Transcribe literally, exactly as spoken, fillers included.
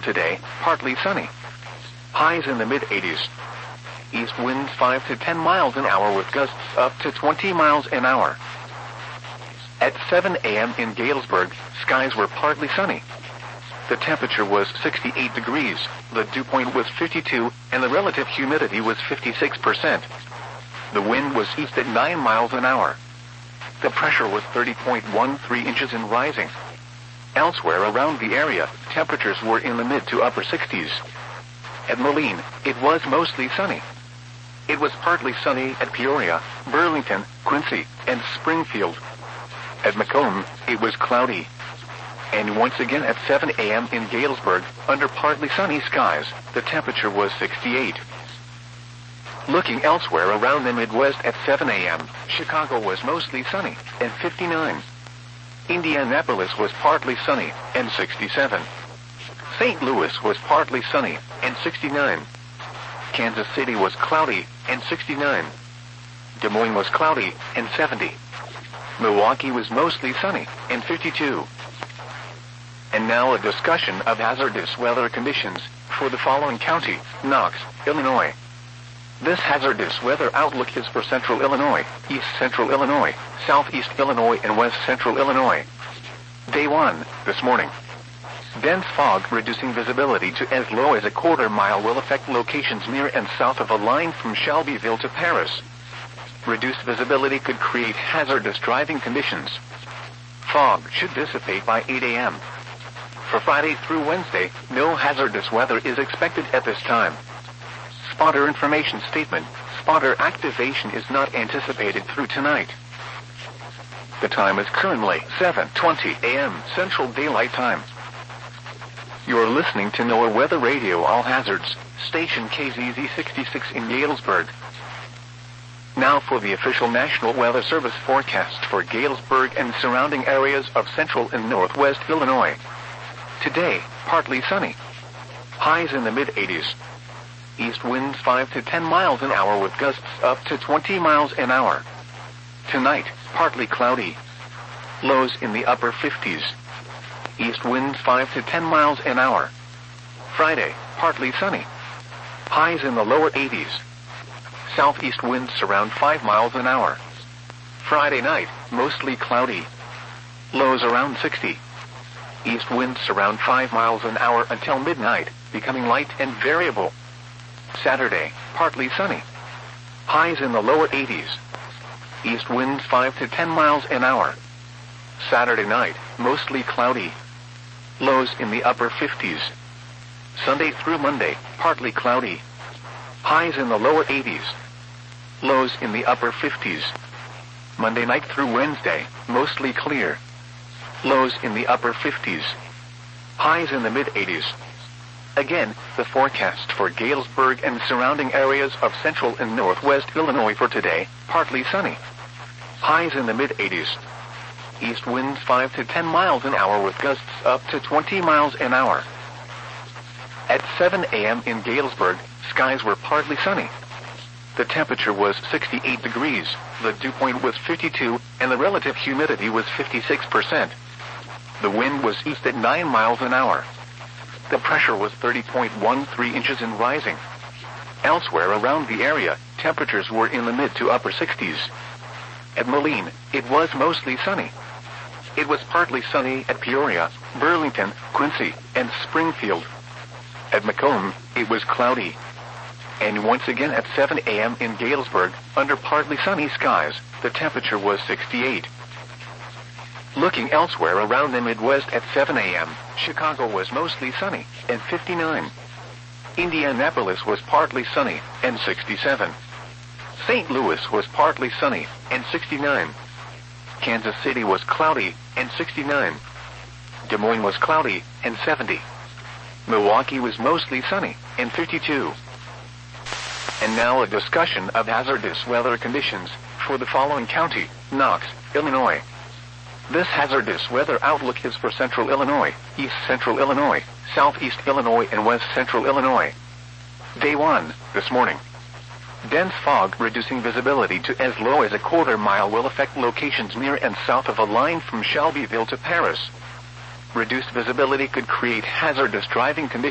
Today, partly sunny. Highs in the mid eighties. East winds five to ten miles an hour with gusts up to twenty miles an hour. At seven a m in Galesburg, skies were partly sunny. The temperature was sixty-eight degrees, the dew point was fifty-two, and the relative humidity was fifty-six percent. The wind was east at nine miles an hour. The pressure was thirty point one three inches and rising. Elsewhere around the area, temperatures were in the mid to upper sixties. At Moline, it was mostly sunny. It was partly sunny at Peoria, Burlington, Quincy, and Springfield. At Macomb, it was cloudy. And once again at seven a m in Galesburg, under partly sunny skies, the temperature was sixty-eight. Looking elsewhere around the Midwest at seven a m, Chicago was mostly sunny, and fifty-nine. Indianapolis was partly sunny, and sixty-seven. Saint Louis was partly sunny, and sixty-nine. Kansas City was cloudy, and sixty-nine. Des Moines was cloudy, and seventy. Milwaukee was mostly sunny, and fifty-two. And now a discussion of hazardous weather conditions for the following county, Knox, Illinois. This hazardous weather outlook is for central Illinois, east central Illinois, southeast Illinois, and west central Illinois. Day one, this morning. Dense fog reducing visibility to as low as a quarter mile will affect locations near and south of a line from Shelbyville to Paris. Reduced visibility could create hazardous driving conditions. Fog should dissipate by eight a m For Friday through Wednesday, no hazardous weather is expected at this time. Spotter information statement. Spotter activation is not anticipated through tonight. The time is currently seven twenty a m Central Daylight Time. You're listening to NOAA Weather Radio All Hazards, station K Z Z sixty-six in Galesburg. Now for the official National Weather Service forecast for Galesburg and surrounding areas of central and northwest Illinois. Today, partly sunny. Highs in the mid eighties. East winds five to ten miles an hour with gusts up to twenty miles an hour. Tonight, partly cloudy. Lows in the upper fifties. East winds five to ten miles an hour. Friday, partly sunny. Highs in the lower eighties. Southeast winds around five miles an hour. Friday night, mostly cloudy. Lows around sixty. East winds around five miles an hour until midnight, becoming light and variable. Saturday, partly sunny. Highs in the lower eighties. East winds five to ten miles an hour. Saturday night, mostly cloudy. Lows in the upper fifties. Sunday through Monday, partly cloudy. Highs in the lower eighties. Lows in the upper fifties. Monday night through Wednesday, mostly clear. Lows in the upper fifties. Highs in the mid eighties. Again, the forecast for Galesburg and surrounding areas of central and northwest Illinois for today, partly sunny. Highs in the mid eighties. East winds five to ten miles an hour with gusts up to twenty miles an hour. At seven a m in Galesburg, skies were partly sunny. The temperature was sixty-eight degrees, the dew point was fifty-two, and the relative humidity was fifty-six percent. The wind was east at nine miles an hour. The pressure was thirty point one three inches and rising. Elsewhere around the area, temperatures were in the mid to upper sixties. At Moline, it was mostly sunny. It was partly sunny at Peoria, Burlington, Quincy, and Springfield. At Macomb, it was cloudy. And once again at seven a m in Galesburg, under partly sunny skies, the temperature was sixty-eight. Looking elsewhere around the Midwest at seven a m, Chicago was mostly sunny, and fifty-nine. Indianapolis was partly sunny, and sixty-seven. Saint Louis was partly sunny, and sixty-nine. Kansas City was cloudy, and sixty-nine. Des Moines was cloudy, and seventy. Milwaukee was mostly sunny, and fifty-two. And now a discussion of hazardous weather conditions for the following county, Knox, Illinois. This hazardous weather outlook is for central Illinois, east central Illinois, southeast Illinois, and west central Illinois. Day one, this morning. Dense fog reducing visibility to as low as a quarter mile will affect locations near and south of a line from Shelbyville to Paris. Reduced visibility could create hazardous driving conditions.